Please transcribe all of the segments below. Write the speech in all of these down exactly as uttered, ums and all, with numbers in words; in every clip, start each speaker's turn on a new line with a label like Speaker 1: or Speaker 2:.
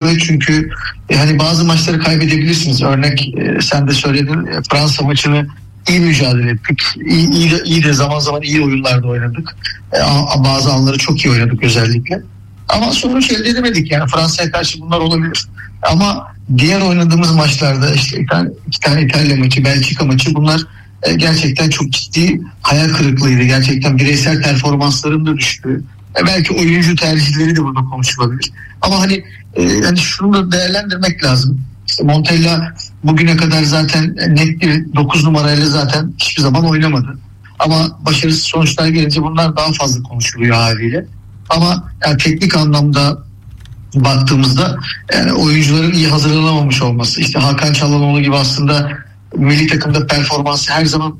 Speaker 1: Evet, çünkü e, hani bazı maçları kaybedebilirsiniz. Örnek e, sen de söyledin, e, Fransa maçını iyi mücadele ettik. İyi, iyi, de, iyi de zaman zaman iyi oyunlarda oynadık. E, a, bazı anları çok iyi oynadık özellikle. Ama sonuç elde edemedik. Yani Fransa'ya karşı bunlar olabilir. Ama diğer oynadığımız maçlarda işte iki tane, iki tane İtalya maçı, Belçika maçı, bunlar e, gerçekten çok ciddi hayal kırıklığıydı. Gerçekten bireysel performansların da düştü. E, belki oyuncu tercihleri de burada konuşulabilir. Ama hani e, yani şunu da değerlendirmek lazım. İşte Montella bugüne kadar zaten net bir dokuz numarayla zaten hiçbir zaman oynamadı. Ama başarısız sonuçlar gelince bunlar daha fazla konuşuluyor haliyle. Ama yani teknik anlamda baktığımızda yani oyuncuların iyi hazırlanamamış olması, işte Hakan Çalhanoğlu gibi aslında milli takımda performansı her zaman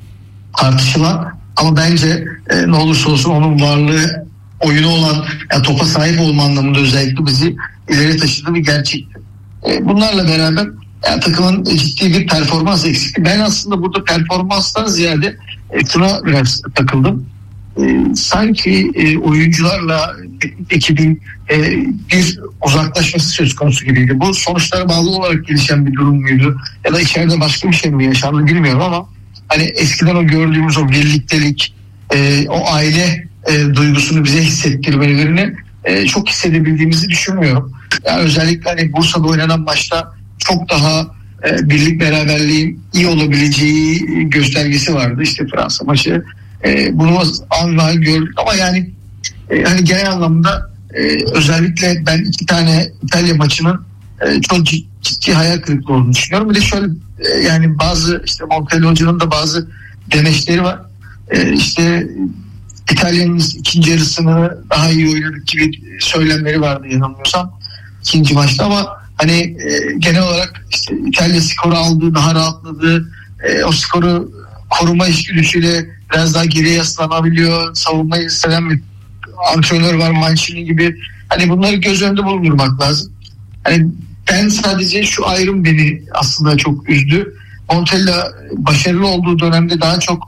Speaker 1: tartışılan ama bence e, ne olursa olsun onun varlığı oyunu olan, yani topa sahip olma anlamında özellikle bizi ileri taşıdığı bir gerçekti. E, bunlarla beraber yani takımın ciddi bir performans eksikliği. Ben aslında burada performanstan ziyade e, şuna biraz takıldım. E, sanki e, oyuncularla ekibin e, bir uzaklaşması söz konusu gibiydi. Bu sonuçlara bağlı olarak gelişen bir durum muydu? Ya da içeride başka bir şey mi yaşandı bilmiyorum ama hani eskiden o gördüğümüz o birliktelik, e, o aile e, duygusunu bize hissettirmelerini e, çok hissedebildiğimizi düşünmüyorum. Yani özellikle hani Bursa'da oynanan maçta çok daha e, birlik beraberliğin iyi olabileceği göstergesi vardı. İşte Fransa maçı e, bunu anla gördük ama yani e, hani genel anlamda e, özellikle ben iki tane İtalya maçının e, çok ciddi hayal kırıklığı olduğunu düşünüyorum. Bir de şöyle e, yani bazı işte Montella Hoca'nın da bazı demeçleri var. E, işte İtalya'nın ikinci yarısını daha iyi oynadık gibi söylemleri vardı yanılmıyorsam ikinci maçta ama hani e, genel olarak işte İtalya skoru aldı, daha rahatladı. E, o skoru koruma içgüdüsüyle biraz daha geriye yaslanabiliyor. Savunmayı seven bir antrenör var, Mancini gibi. Hani bunları göz önünde bulundurmak lazım. Hani ben sadece şu ayrım beni aslında çok üzdü. Montella başarılı olduğu dönemde daha çok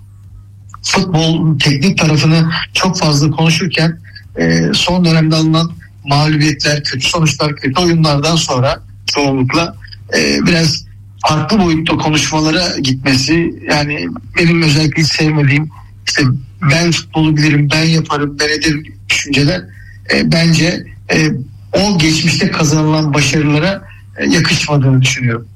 Speaker 1: futbol teknik tarafını çok fazla konuşurken e, son dönemde alınan mağlubiyetler, kötü sonuçlar, kötü oyunlardan sonra çoğunlukla e, biraz farklı boyutta konuşmalara gitmesi, yani benim özellikle hiç sevmediğim işte ben futbolu bilirim, ben yaparım, ben ederim gibi düşünceler e, bence e, o geçmişte kazanılan başarılara e, yakışmadığını düşünüyorum.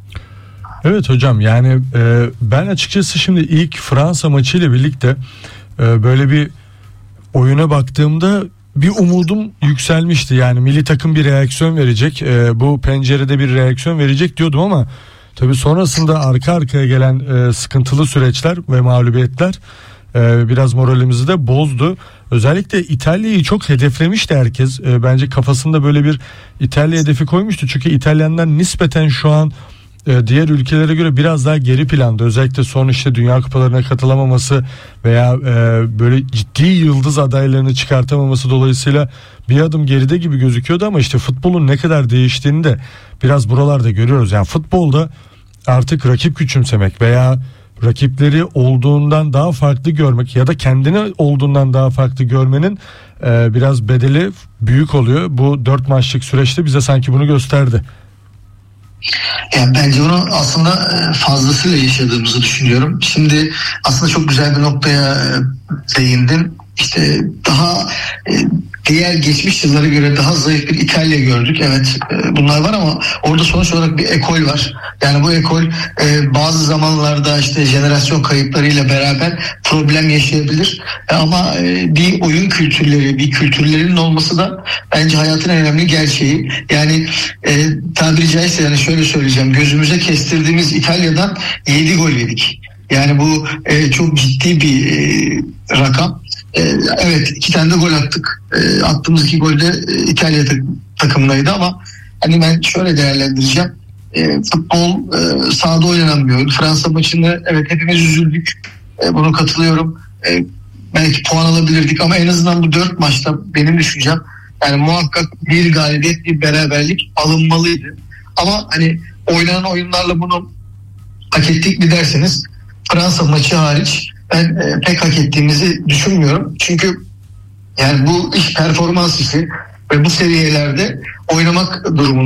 Speaker 2: Evet hocam, yani e, ben açıkçası şimdi ilk Fransa maçıyla birlikte e, böyle bir oyuna baktığımda bir umudum yükselmişti. Yani milli takım bir reaksiyon verecek, e, bu pencerede bir reaksiyon verecek diyordum ama tabii sonrasında arka arkaya gelen e, sıkıntılı süreçler ve mağlubiyetler e, biraz moralimizi de bozdu. Özellikle İtalya'yı çok hedeflemişti herkes. E, bence kafasında böyle bir İtalya hedefi koymuştu. Çünkü İtalyanlar nispeten şu an diğer ülkelere göre biraz daha geri planda. Özellikle son işte Dünya Kupalarına katılamaması veya e, böyle ciddi yıldız adaylarını çıkartamaması dolayısıyla bir adım geride gibi gözüküyordu ama işte futbolun ne kadar değiştiğini de biraz buralarda görüyoruz. Yani futbolda artık rakip küçümsemek veya rakipleri olduğundan daha farklı görmek ya da kendini olduğundan daha farklı görmenin e, biraz bedeli büyük oluyor. Bu dört maçlık süreçte bize sanki bunu gösterdi.
Speaker 1: Yani bence onu aslında fazlasıyla yaşadığımızı düşünüyorum. Şimdi aslında çok güzel bir noktaya değindin. İşte daha diğer geçmiş yıllara göre daha zayıf bir İtalya gördük. Evet, bunlar var ama orada sonuç olarak bir ekol var. Yani bu ekol bazı zamanlarda işte jenerasyon kayıplarıyla beraber problem yaşayabilir. Ama bir oyun kültürleri, bir kültürlerinin olması da bence hayatın en önemli gerçeği. Yani tabiri caizse yani şöyle söyleyeceğim. Gözümüze kestirdiğimiz İtalya'dan yedi gol yedik. Yani bu çok ciddi bir rakam. Evet, iki tane de gol attık. E, attığımız iki gol de e, İtalya takımındaydı ama hani ben şöyle değerlendireceğim. E, futbol e, sahada oynanan bir oyun. Fransa maçını evet hepimiz üzüldük. E, bunu katılıyorum. E, belki puan alabilirdik ama en azından bu dört maçta benim düşüncem yani muhakkak bir galibiyet, bir beraberlik alınmalıydı. Ama hani oynanan oyunlarla bunu hak ettik mi derseniz Fransa maçı hariç ben e, pek hak ettiğimizi düşünmüyorum. Çünkü yani bu iş performans işi ve bu seviyelerde oynamak durumunda.